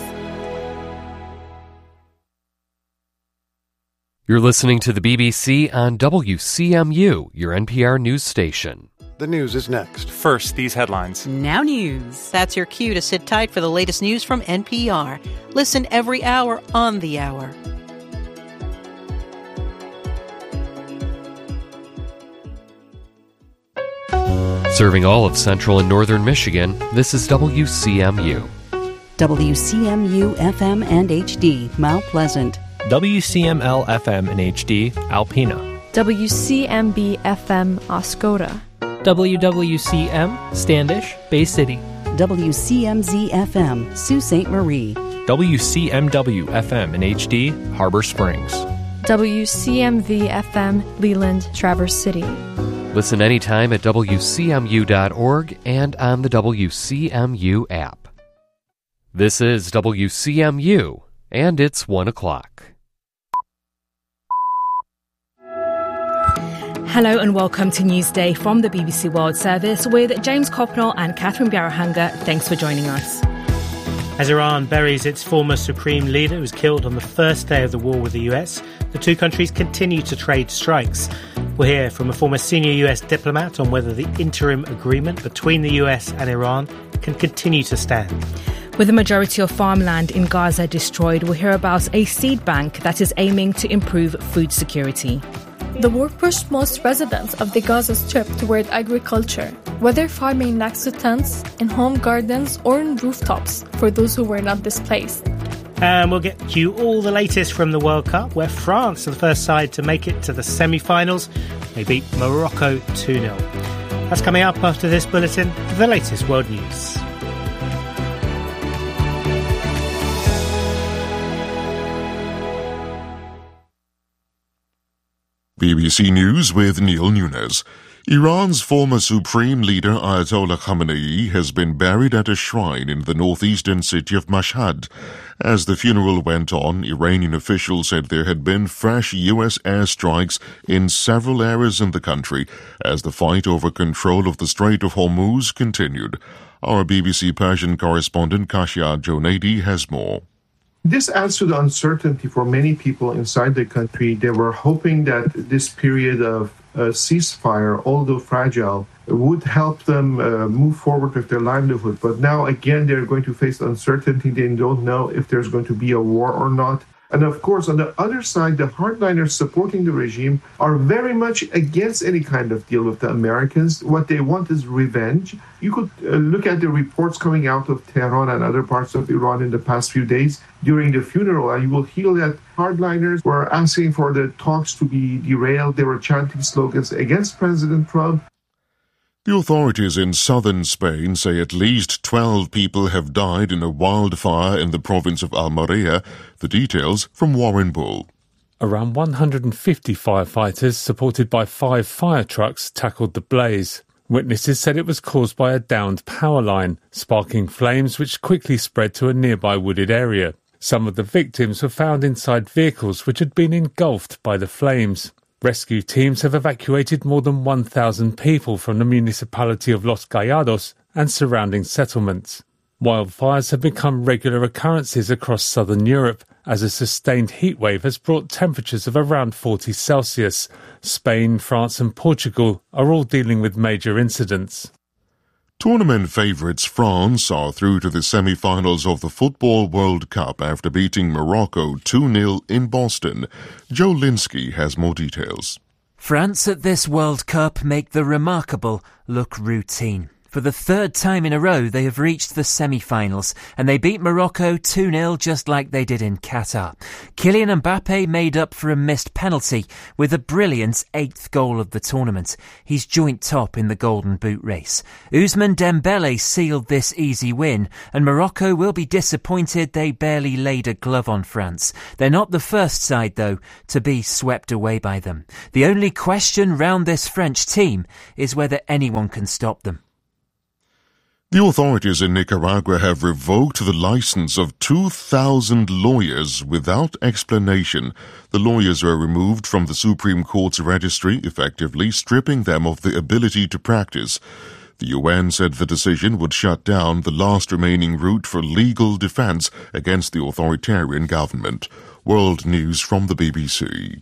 Speaker 18: You're listening to the BBC on WCMU, your NPR news station.
Speaker 8: The news is next.
Speaker 19: First, these headlines.
Speaker 20: Now news. That's your cue to sit tight for the latest news from NPR. Listen every hour on the hour.
Speaker 18: Serving all of central and northern Michigan, this is WCMU.
Speaker 21: WCMU FM and HD, Mount Pleasant.
Speaker 22: WCML FM and HD, Alpena.
Speaker 23: WCMB FM, Oscoda.
Speaker 22: WWCM, Standish, Bay City.
Speaker 21: WCMZ FM, Sault Ste. Marie.
Speaker 22: WCMW FM and HD, Harbor Springs.
Speaker 23: WCMV FM, Leland, Traverse City.
Speaker 18: Listen anytime at WCMU.org and on the WCMU app. This is WCMU, and it's 1 o'clock.
Speaker 4: Hello and welcome to Newsday from the BBC World Service with James Copnall and Catherine Bjarahanga. Thanks for joining us.
Speaker 3: As Iran buries its former supreme leader who was killed on the first day of the war with the US, the two countries continue to trade strikes. We'll hear from a former senior US diplomat on whether the interim agreement between the US and Iran can continue to stand.
Speaker 4: With the majority of farmland in Gaza destroyed, we'll hear about a seed bank that is aiming to improve food security.
Speaker 24: The war pushed most residents of the Gaza Strip toward agriculture, whether farming next to tents, in home gardens or in rooftops, for those who were not displaced.
Speaker 3: And we'll get you all the latest from the World Cup, where France are the first side to make it to the semi-finals. They beat Morocco 2-0. That's coming up after this bulletin, the latest world news.
Speaker 10: BBC News with Neil Nunes. Iran's former supreme leader Ayatollah Khamenei has been buried at a shrine in the northeastern city of Mashhad. As the funeral went on, Iranian officials said there had been fresh U.S. airstrikes in several areas in the country as the fight over control of the Strait of Hormuz continued. Our BBC Persian correspondent Kashia Jonaidi has more.
Speaker 25: This adds to the uncertainty for many people inside the country. They were hoping that this period of ceasefire, although fragile, would help them move forward with their livelihood. But now, again, they're going to face uncertainty. They don't know if there's going to be a war or not. And of course, on the other side, the hardliners supporting the regime are very much against any kind of deal with the Americans. What they want is revenge. You could look at the reports coming out of Tehran and other parts of Iran in the past few days during the funeral, and you will hear that hardliners were asking for the talks to be derailed. They were chanting slogans against President Trump.
Speaker 10: The authorities in southern Spain say at least 12 people have died in a wildfire in the province of Almeria. The details from Warren Bull.
Speaker 26: Around 150 firefighters, supported by 5 fire trucks, tackled the blaze. Witnesses said it was caused by a downed power line, sparking flames which quickly spread to a nearby wooded area. Some of the victims were found inside vehicles which had been engulfed by the flames. Rescue teams have evacuated more than 1,000 people from the municipality of Los Gallados and surrounding settlements. Wildfires have become regular occurrences across southern Europe as a sustained heatwave has brought temperatures of around 40 Celsius. Spain, France and Portugal are all dealing with major incidents.
Speaker 10: Tournament favourites France are through to the semi-finals of the Football World Cup after beating Morocco 2-0 in Boston. Joe Linsky has more details.
Speaker 2: France at this World Cup make the remarkable look routine. For the third time in a row, they have reached the semi-finals, and they beat Morocco 2-0 just like they did in Qatar. Kylian Mbappe made up for a missed penalty with a brilliant 8th goal of the tournament. He's joint top in the Golden Boot race. Ousmane Dembele sealed this easy win, and Morocco will be disappointed they barely laid a glove on France. They're not the first side, though, to be swept away by them. The only question round this French team is whether anyone can stop them.
Speaker 10: The authorities in Nicaragua have revoked the license of 2,000 lawyers without explanation. The lawyers were removed from the Supreme Court's registry, effectively stripping them of the ability to practice. The UN said the decision would shut down the last remaining route for legal defense against the authoritarian government. World News from the BBC.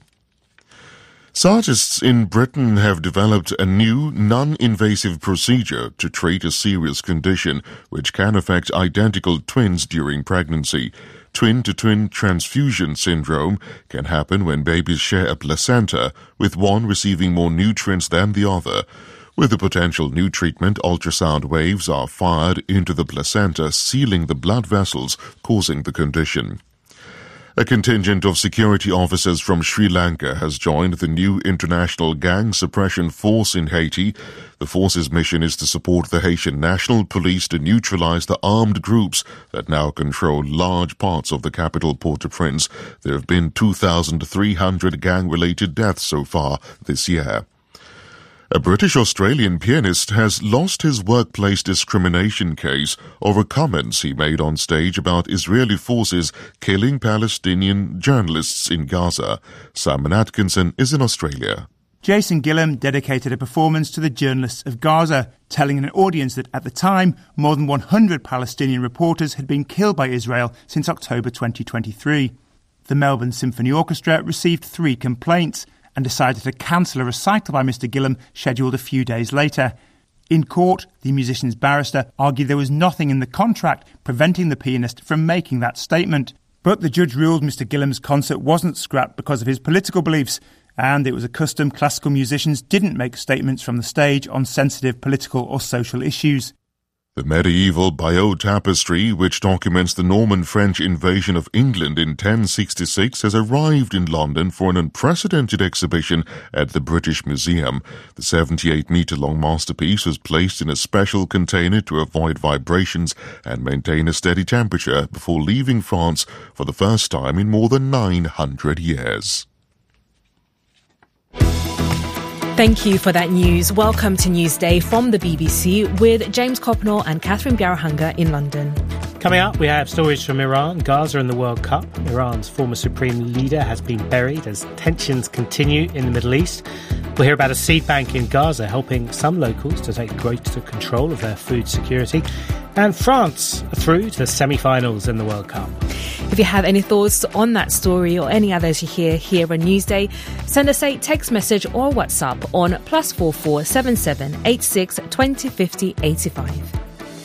Speaker 10: Scientists in Britain have developed a new non-invasive procedure to treat a serious condition which can affect identical twins during pregnancy. Twin-to-twin transfusion syndrome can happen when babies share a placenta, with one receiving more nutrients than the other. With the potential new treatment, ultrasound waves are fired into the placenta, sealing the blood vessels causing the condition. A contingent of security officers from Sri Lanka has joined the new International Gang Suppression Force in Haiti. The force's mission is to support the Haitian National Police to neutralize the armed groups that now control large parts of the capital Port-au-Prince. There have been 2,300 gang-related deaths so far this year. A British-Australian pianist has lost his workplace discrimination case over comments he made on stage about Israeli forces killing Palestinian journalists in Gaza. Simon Atkinson is in Australia.
Speaker 5: Jason Gillam dedicated a performance to the journalists of Gaza, telling an audience that at the time, more than 100 Palestinian reporters had been killed by Israel since October 2023. The Melbourne Symphony Orchestra received 3 complaints and decided to cancel a recital by Mr Gillam scheduled a few days later. In court, the musician's barrister argued there was nothing in the contract preventing the pianist from making that statement. But the judge ruled Mr Gillam's concert wasn't scrapped because of his political beliefs, and it was a custom classical musicians didn't make statements from the stage on sensitive political or social issues.
Speaker 10: The medieval Bayeux tapestry, which documents the Norman-French invasion of England in 1066, has arrived in London for an unprecedented exhibition at the British Museum. The 78-metre-long masterpiece was placed in a special container to avoid vibrations and maintain a steady temperature before leaving France for the first time in more than 900 years.
Speaker 4: Thank you for that news. Welcome to Newsday from the BBC with James Copnor and Catherine Biarahanga in London.
Speaker 3: Coming up, we have stories from Iran, Gaza and the World Cup. Iran's former supreme leader has been buried as tensions continue in the Middle East. We'll hear about a seed bank in Gaza helping some locals to take greater control of their food security. And France are through to the semi-finals in the World Cup.
Speaker 4: If you have any thoughts on that story or any others you hear here on Newsday, send us a text message or WhatsApp on +44 77 86 20 50 85.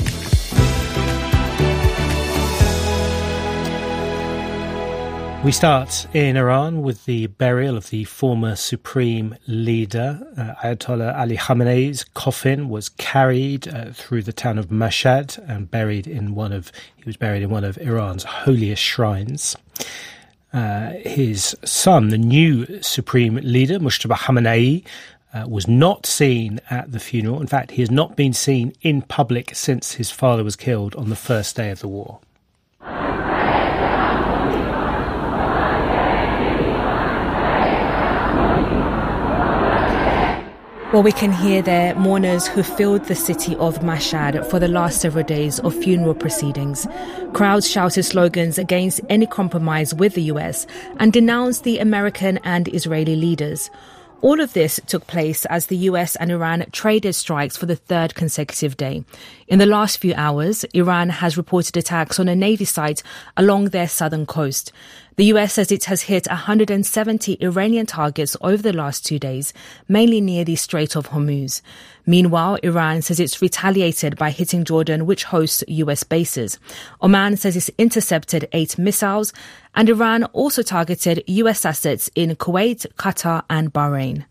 Speaker 3: We start in Iran with the burial of the former supreme leader. Ayatollah Ali Khamenei's coffin was carried through the town of Mashhad and he was buried in one of Iran's holiest shrines. His son, the new supreme leader, Mujtaba Khamenei, was not seen at the funeral. In fact, he has not been seen in public since his father was killed on the first day of the war.
Speaker 4: Well, we can hear there mourners who filled the city of Mashhad for the last several days of funeral proceedings. Crowds shouted slogans against any compromise with the US and denounced the American and Israeli leaders. All of this took place as the US and Iran traded strikes for the third consecutive day. In the last few hours, Iran has reported attacks on a Navy site along their southern coast. The US says it has hit 170 Iranian targets over the last 2 days, mainly near the Strait of Hormuz. Meanwhile, Iran says it's retaliated by hitting Jordan, which hosts US bases. Oman says it's intercepted 8 missiles, and Iran also targeted US assets in Kuwait, Qatar and Bahrain.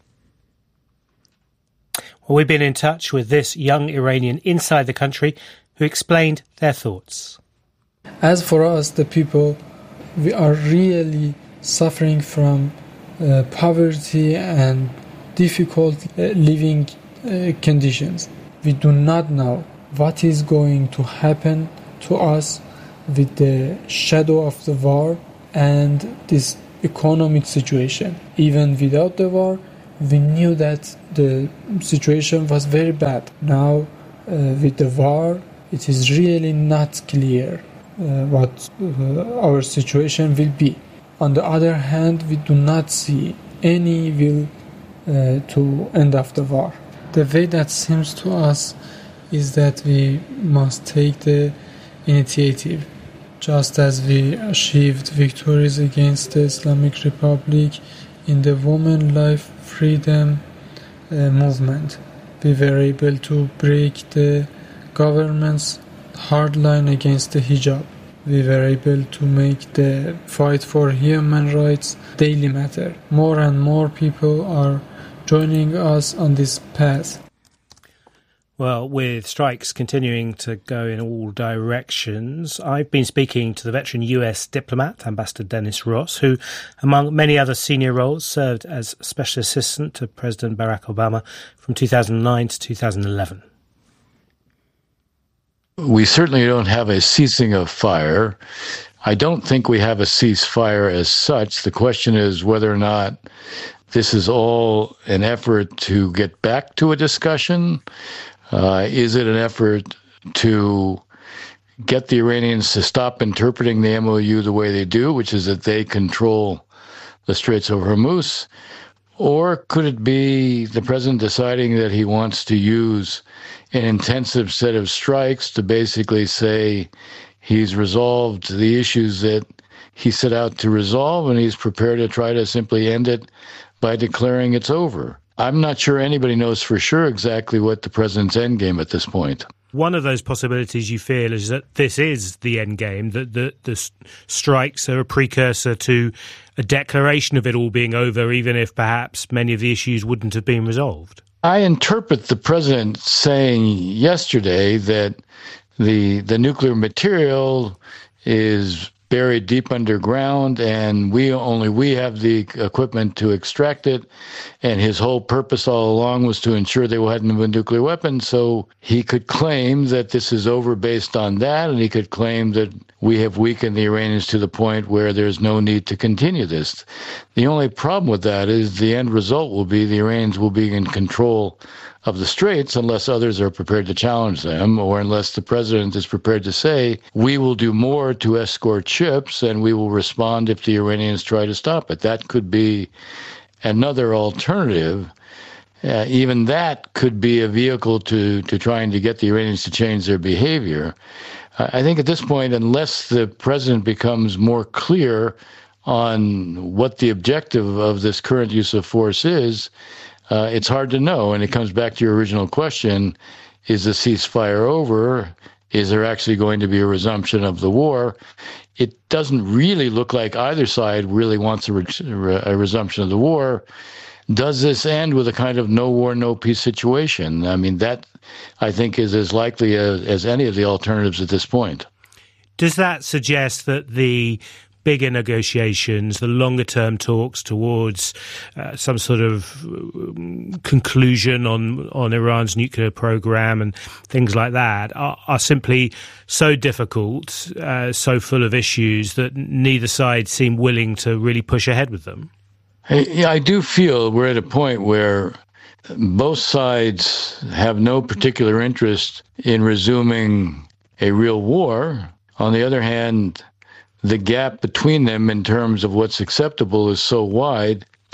Speaker 3: Well, we've been in touch with this young Iranian inside the country who explained their thoughts.
Speaker 6: As for us, the people, we are really suffering from poverty and difficult living conditions. We do not know what is going to happen to us with the shadow of the war and this economic situation. Even without the war, we knew that the situation was very bad. Now, with the war, it is really not clear what our situation will be. On the other hand, we do not see any will to end of the war. The way that seems to us is that we must take the initiative. Just as we achieved victories against the Islamic Republic in the women life freedom movement, we were able to break the government's hard line against the hijab. We were able to make the fight for human rights daily matter. More and more people are joining us on this path.
Speaker 3: Well, with strikes continuing to go in all directions, I've been speaking to the veteran US diplomat, Ambassador Dennis Ross, who, among many other senior roles, served as Special Assistant to President Barack Obama from 2009 to 2011.
Speaker 7: We certainly don't have a ceasing of fire. I don't think we have a ceasefire as such. The question is whether or not this is all an effort to get back to a discussion. Is it an effort to get the Iranians to stop interpreting the MOU the way they do, which is that they control the Straits of Hormuz? Or could it be the president deciding that he wants to use an intensive set of strikes to basically say he's resolved the issues that he set out to resolve and he's prepared to try to simply end it by declaring it's over? I'm not sure anybody knows for sure exactly what the president's end game at this point.
Speaker 3: One of those possibilities you feel is that this is the end game, that the strikes are a precursor to a declaration of it all being over, even if perhaps many of the issues wouldn't have been resolved.
Speaker 7: I interpret the president saying yesterday that the nuclear material is buried deep underground and we have the equipment to extract it, and his whole purpose all along was to ensure they hadn't have a nuclear weapon. So he could claim that this is over based on that, and he could claim that we have weakened the Iranians to the point where there's no need to continue this. The only problem with that is the end result will be the Iranians will be in control of the Straits unless others are prepared to challenge them, or unless the president is prepared to say, we will do more to escort ships and we will respond if the Iranians try to stop it. That could be another alternative. Even that could be a vehicle to trying to get the Iranians to change their behavior. I think at this point, unless the president becomes more clear on what the objective of this current use of force is, it's hard to know. And it comes back to your original question, is the ceasefire over? Is there actually going to be a resumption of the war? It doesn't really look like either side really wants a resumption of the war. Does this end with a kind of no war, no peace situation? I mean, that, I think, is as likely as any of the alternatives at this point.
Speaker 3: Does that suggest that the bigger negotiations, the longer-term talks towards some sort of conclusion on Iran's nuclear program and things like that are simply so difficult, so full of issues that neither side seem willing to really push ahead with them?
Speaker 7: Yeah, I do feel we're at a point where both sides have no particular interest in resuming a real war. On the other hand, the gap between them in terms of what's acceptable is so wide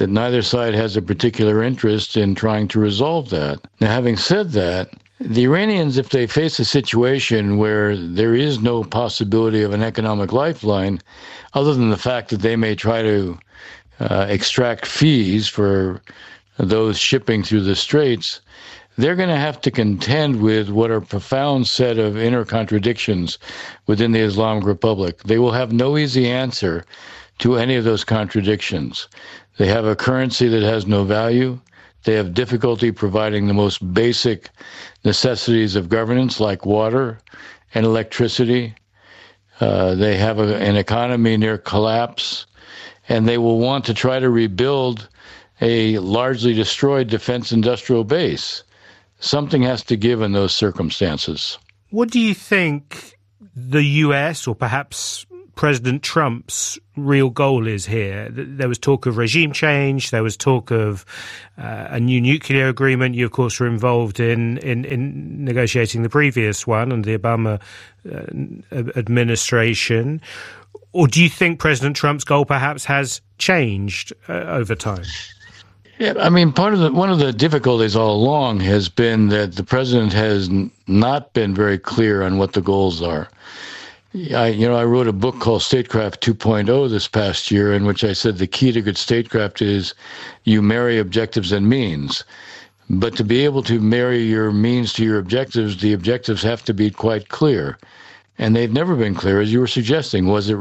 Speaker 7: that neither side has a particular interest in trying to resolve that. Now, having said that, the Iranians, if they face a situation where there is no possibility of an economic lifeline, other than the fact that they may try to extract fees for those shipping through the straits, they're going to have to contend with what are a profound set of inner contradictions within the Islamic Republic. They will have no easy answer to any of those contradictions. They have a currency that has no value. They have difficulty providing the most basic necessities of governance like water and electricity. They have an economy near collapse, and they will want to try to rebuild a largely destroyed defense industrial base. Something has to give in those circumstances.
Speaker 3: What do you think the US or perhaps President Trump's real goal is here? There was talk of regime change. There was talk of a new nuclear agreement. You, of course, were involved in negotiating the previous one under the Obama administration. Or do you think President Trump's goal perhaps has changed over time?
Speaker 7: Yeah, I mean, one of the difficulties all along has been that the president has not been very clear on what the goals are. I wrote a book called Statecraft 2.0 this past year, in which I said the key to good statecraft is you marry objectives and means. But to be able to marry your means to your objectives, the objectives have to be quite clear. And they've never been clear, as you were suggesting. Was it